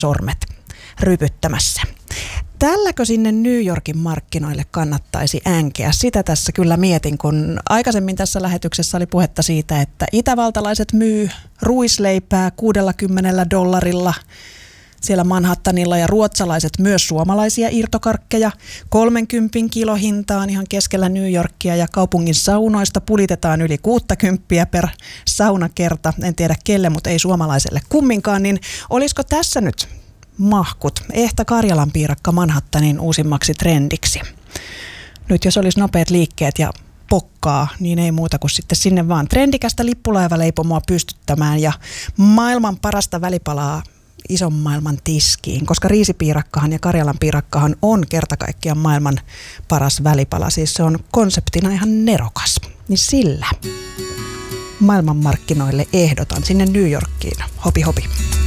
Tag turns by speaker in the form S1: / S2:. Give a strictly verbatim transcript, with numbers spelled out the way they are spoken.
S1: sormet rypyttämässä. Tälläkö sinne New Yorkin markkinoille kannattaisi änkeä? Sitä tässä kyllä mietin, kun aikaisemmin tässä lähetyksessä oli puhetta siitä, että itävaltalaiset myy ruisleipää kuudellakymmenellä dollarilla siellä Manhattanilla ja ruotsalaiset myös suomalaisia irtokarkkeja kolmenkympin kilohintaan ihan keskellä New Yorkia ja kaupungin saunoista pulitetaan yli kuuttakymppiä per saunakerta. En tiedä kelle, mutta ei suomalaiselle kumminkaan, niin olisiko tässä nyt mahkut ehtä Karjalan piirakka Manhattanin uusimmaksi trendiksi? Nyt jos olisi nopeat liikkeet ja pokkaa, niin ei muuta kuin sitten sinne vaan trendikästä lippulaivaleipomoa pystyttämään ja maailman parasta välipalaa ison maailman tiskiin, koska riisipiirakkahan ja Karjalan piirakkahan on kerta kaikkiaan maailman paras välipala. Siis se on konseptina ihan nerokas. Niin sillä maailmanmarkkinoille ehdotan sinne New Yorkiin. Hopi hopi.